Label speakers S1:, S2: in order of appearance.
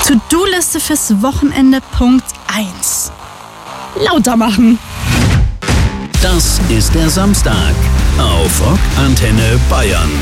S1: To-Do-Liste fürs Wochenende Punkt 1. Lauter machen.
S2: Das ist der Samstag auf Rock Antenne Bayern.